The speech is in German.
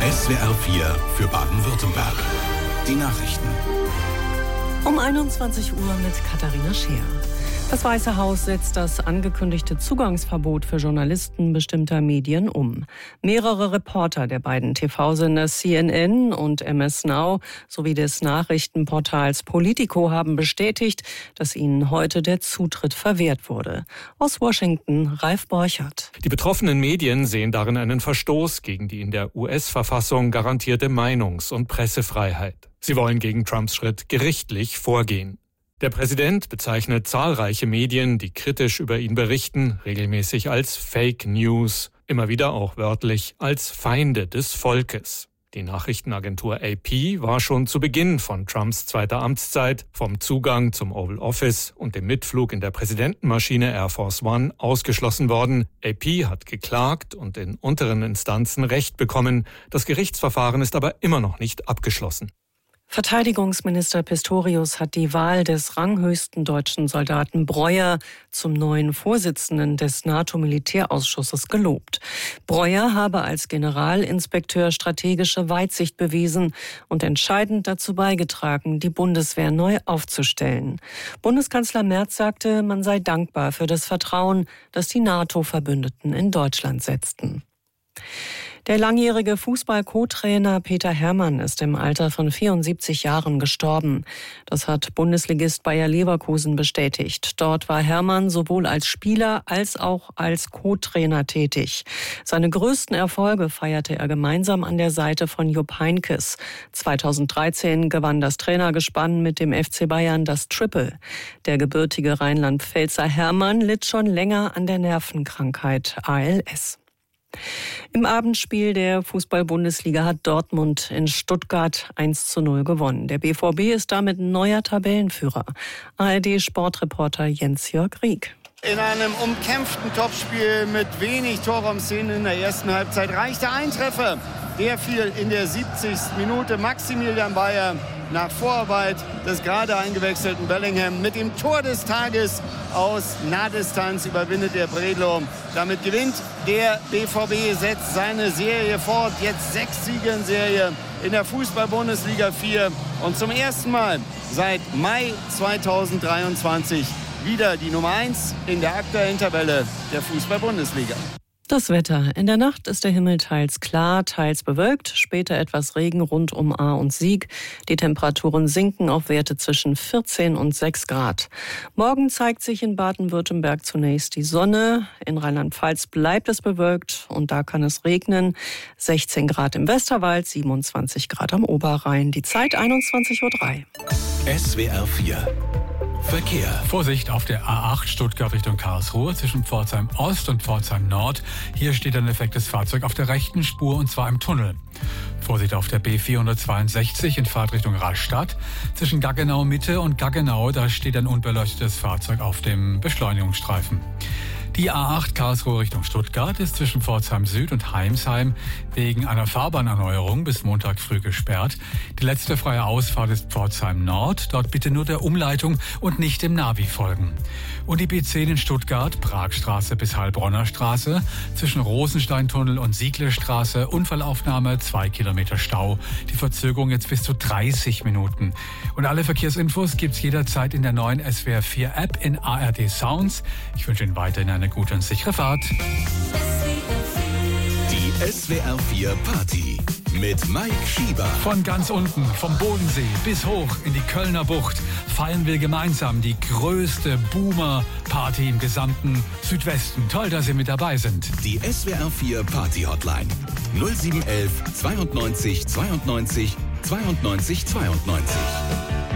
SWR 4 für Baden-Württemberg. Die Nachrichten. Um 21 Uhr mit Katharina Scheer. Das Weiße Haus setzt das angekündigte Zugangsverbot für Journalisten bestimmter Medien um. Mehrere Reporter der beiden TV-Sender CNN und MS Now sowie des Nachrichtenportals Politico haben bestätigt, dass ihnen heute der Zutritt verwehrt wurde. Aus Washington, Ralf Borchert. Die betroffenen Medien sehen darin einen Verstoß gegen die in der US-Verfassung garantierte Meinungs- und Pressefreiheit. Sie wollen gegen Trumps Schritt gerichtlich vorgehen. Der Präsident bezeichnet zahlreiche Medien, die kritisch über ihn berichten, regelmäßig als Fake News, immer wieder auch wörtlich als Feinde des Volkes. Die Nachrichtenagentur AP war schon zu Beginn von Trumps zweiter Amtszeit vom Zugang zum Oval Office und dem Mitflug in der Präsidentenmaschine Air Force One ausgeschlossen worden. AP hat geklagt und in unteren Instanzen Recht bekommen. Das Gerichtsverfahren ist aber immer noch nicht abgeschlossen. Verteidigungsminister Pistorius hat die Wahl des ranghöchsten deutschen Soldaten Breuer zum neuen Vorsitzenden des NATO-Militärausschusses gelobt. Breuer habe als Generalinspekteur strategische Weitsicht bewiesen und entscheidend dazu beigetragen, die Bundeswehr neu aufzustellen. Bundeskanzler Merz sagte, man sei dankbar für das Vertrauen, das die NATO-Verbündeten in Deutschland setzten. Der langjährige Fußball-Co-Trainer Peter Herrmann ist im Alter von 74 Jahren gestorben. Das hat Bundesligist Bayer Leverkusen bestätigt. Dort war Herrmann sowohl als Spieler als auch als Co-Trainer tätig. Seine größten Erfolge feierte er gemeinsam an der Seite von Jupp Heynckes. 2013 gewann das Trainergespann mit dem FC Bayern das Triple. Der gebürtige Rheinland-Pfälzer Herrmann litt schon länger an der Nervenkrankheit ALS. Im Abendspiel der Fußball-Bundesliga hat Dortmund in Stuttgart 1:0 gewonnen. Der BVB ist damit neuer Tabellenführer. ARD-Sportreporter Jens-Jörg Rieck. In einem umkämpften Topspiel mit wenig Torraumszenen in der ersten Halbzeit reichte ein Treffer. Der fiel in der 70. Minute. Maximilian Bayer nach Vorarbeit des gerade eingewechselten Bellingham mit dem Tor des Tages aus Nahdistanz überwindet der Bredlo. Damit gewinnt der BVB, setzt seine Serie fort. Jetzt 6 Siege in Serie in der Fußball-Bundesliga 4. Und zum ersten Mal seit Mai 2023 wieder die Nummer 1 in der aktuellen Tabelle der Fußball-Bundesliga. Das Wetter. In der Nacht ist der Himmel teils klar, teils bewölkt. Später etwas Regen rund um Ahr und Sieg. Die Temperaturen sinken auf Werte zwischen 14 und 6 Grad. Morgen zeigt sich in Baden-Württemberg zunächst die Sonne. In Rheinland-Pfalz bleibt es bewölkt und da kann es regnen. 16 Grad im Westerwald, 27 Grad am Oberrhein. Die Zeit 21:03 Uhr. SWR 4 Verkehr. Vorsicht auf der A8 Stuttgart Richtung Karlsruhe zwischen Pforzheim Ost und Pforzheim Nord. Hier steht ein defektes Fahrzeug auf der rechten Spur und zwar im Tunnel. Vorsicht auf der B462 in Fahrtrichtung Rastatt. Zwischen Gaggenau Mitte und Gaggenau, da steht ein unbeleuchtetes Fahrzeug auf dem Beschleunigungsstreifen. Die A8 Karlsruhe Richtung Stuttgart ist zwischen Pforzheim Süd und Heimsheim wegen einer Fahrbahnerneuerung bis Montag früh gesperrt. Die letzte freie Ausfahrt ist Pforzheim Nord. Dort bitte nur der Umleitung und nicht dem Navi folgen. Und die B10 in Stuttgart, Pragstraße bis Heilbronner Straße, zwischen Rosensteintunnel und Sieglerstraße, Unfallaufnahme, 2 Kilometer Stau. Die Verzögerung jetzt bis zu 30 Minuten. Und alle Verkehrsinfos gibt's jederzeit in der neuen SWR 4 App in ARD Sounds. Ich wünsche Ihnen weiterhin eine gute und sichere Fahrt. Die SWR 4 Party mit Mike Schieber. Von ganz unten, vom Bodensee bis hoch in die Kölner Bucht feiern wir gemeinsam die größte Boomer-Party im gesamten Südwesten. Toll, dass Sie mit dabei sind. Die SWR 4 Party Hotline 0711 92 92 92 92.